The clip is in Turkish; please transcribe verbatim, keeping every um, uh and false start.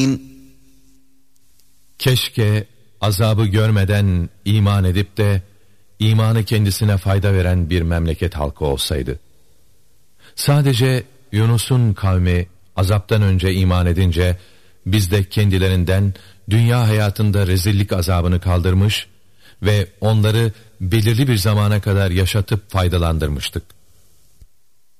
Keşke azabı görmeden iman edip de imanı kendisine fayda veren bir memleket halkı olsaydı. Sadece Yunus'un kavmi azaptan önce iman edince biz de kendilerinden dünya hayatında rezillik azabını kaldırmış ve onları belirli bir zamana kadar yaşatıp faydalandırmıştık.